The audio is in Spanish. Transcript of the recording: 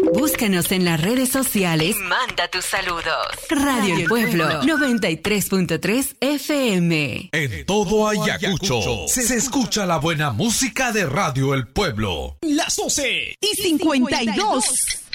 Búscanos en las redes sociales y manda tus saludos. Radio El Pueblo 93.3 FM. En todo Ayacucho se escucha la buena música de Radio El Pueblo. Las 12:52.